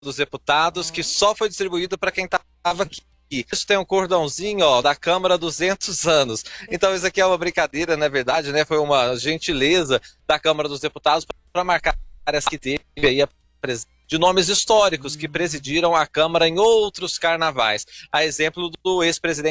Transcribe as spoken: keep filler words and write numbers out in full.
dos Deputados, que só foi distribuído para quem estava aqui. Isso tem um cordãozinho, ó, da Câmara duzentos anos. Então isso aqui é uma brincadeira, não é verdade, né? Foi uma gentileza da Câmara dos Deputados para marcar essa que teve aí a presença de nomes históricos que presidiram a Câmara em outros carnavais. A exemplo do ex-presidente